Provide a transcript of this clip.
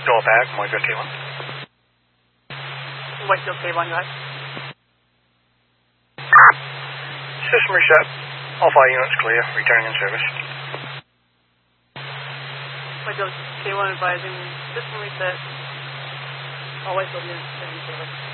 Door back, Whitefield K1. Whitefield K1, go ahead. System reset. All 5 units clear, returning in service. Whitefield K1 advising system reset. All Whitefield units in service.